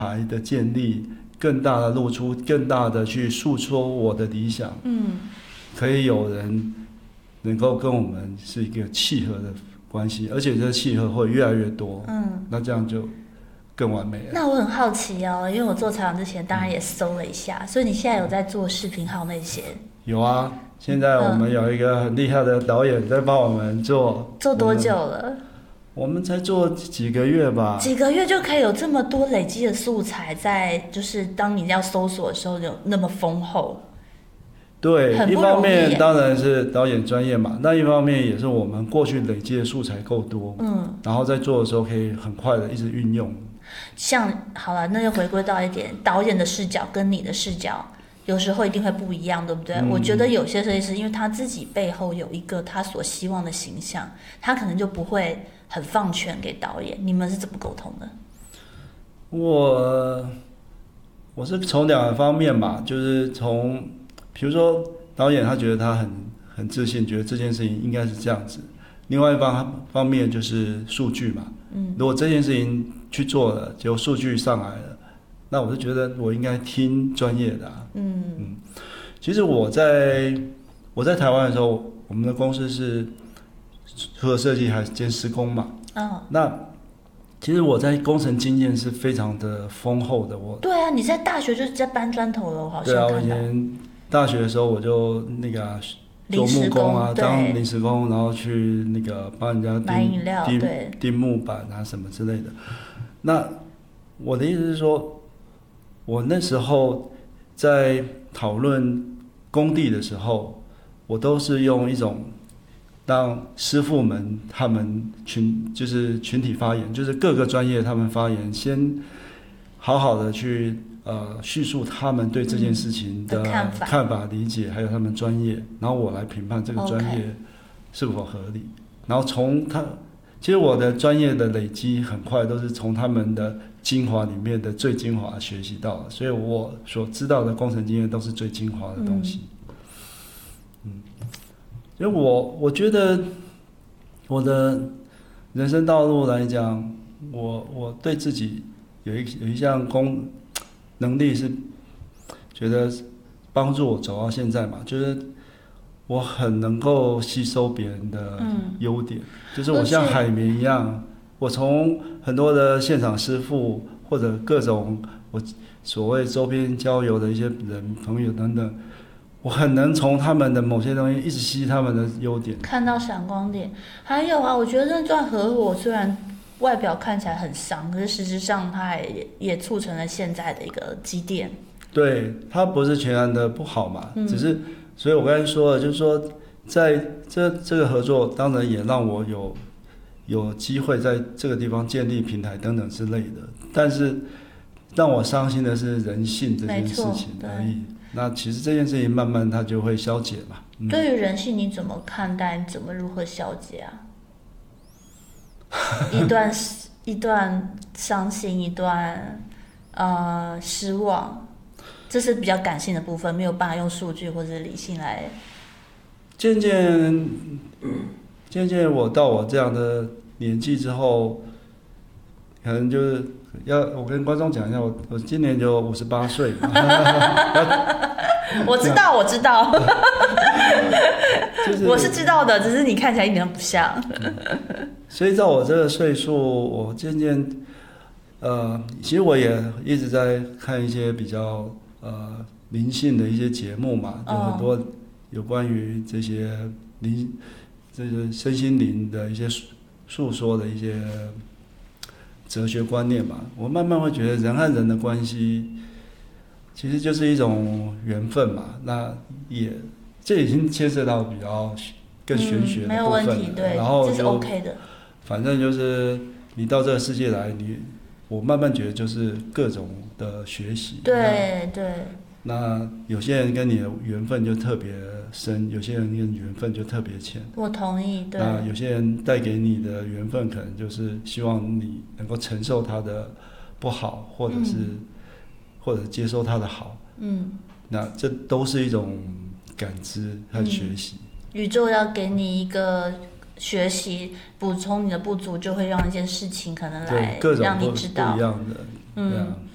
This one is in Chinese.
牌的建立，更大的露出，更大的去诉说我的理想，可以有人能够跟我们是一个契合的关系，而且这契合会越来越多，那这样就更完美了。 那我很好奇哦，因为我做采访之前当然也搜了一下，所以你现在有在做视频号那些？ 有啊，现在我们有一个很厉害的导演在帮我们做。 做多久了？ 我们才做几个月吧。 几个月就可以有这么多累积的素材，在就是当你要搜索的时候有那么丰厚。 对，一方面当然是导演专业嘛，那一方面也是我们过去累积的素材够多，然后在做的时候可以很快的一直运用。 像好了，那就回归到一点，导演的视角跟你的视角有时候一定会不一样，对不对？我觉得有些设计师，因为他自己背后有一个他所希望的形象，他可能就不会很放权给导演。你们是怎么沟通的？ 我是从两个方面吧，就是从比如说导演他觉得他很自信，觉得这件事情应该是这样子。另外一方面就是数据嘛，如果这件事情去做了，结果数据上来了，那我就觉得我应该听专业的啊。其实我在台湾的时候，我们的公司是除了设计还兼施工嘛。那其实我在工程经验是非常的丰厚的。对啊，你在大学就是在搬砖头了，我好像看到。 对啊，我以前大学的时候我就那个做木工啊，当临时工，然后去那个帮人家钉木板啊什么之类的。那我的意思是说，我那时候在讨论工地的时候，我都是用一种让师傅们他们就是群体发言，就是各个专业他们发言，先好好的去叙述他们对这件事情的看法、理解，还有他们专业，然后我来评判这个专业是否合理。然后其实我的专业的累积很快，都是从他们的精华里面的最精华学习到的，所以我所知道的工程经验都是最精华的东西。因为我觉得我的人生道路来讲，我对自己有一项能力是觉得帮助我走到现在嘛，就是我很能够吸收别人的优点，就是我像海绵一样，我从很多的现场师傅或者各种我所谓周边交流的一些人朋友等等，我很能从他们的某些东西一直吸他们的优点， 看到闪光点。还有啊，我觉得这段合伙虽然外表看起来很伤，可是实质上它也促成了现在的一个积淀。 对，它不是全然的不好嘛，只是，所以我刚才说了，就是说，在这个合作，当然也让我有机会在这个地方建立平台等等之类的，但是让我伤心的是人性这件事情而已。那其实这件事情慢慢它就会消解嘛。 对于人性你怎么看待？你怎么如何消解啊？一段伤心，一段失望，这是比较感性的部分，没有办法用数据或者理性来。 渐渐我到我这样的年纪之后，可能就是我跟观众讲一下，我今年就58岁嘛。 我知道，我是知道的，只是你看起来一点都不像。 所以照我这个岁数，我渐渐其实我也一直在看一些比较灵性的一些节目嘛，有很多有关于这些身心灵的一些诉说的一些哲学观念嘛。我慢慢会觉得人和人的关系其实就是一种缘分嘛，那这已经牵涉到比较更玄学的部分了， 没有问题，对， 然后这是 OK 的。 反正就是你到这个世界来，我慢慢觉得就是各种的学习。 对。 那有些人跟你的缘分就特别深，有些人跟你缘分就特别浅。 我同意，对。 那有些人带给你的缘分，可能就是希望你能够承受他的不好，或者接受他的好。那这都是一种感知和学习。 宇宙要给你一个学习，补充你的不足，就会让一件事情可能来让你知道各种不一样的。对啊。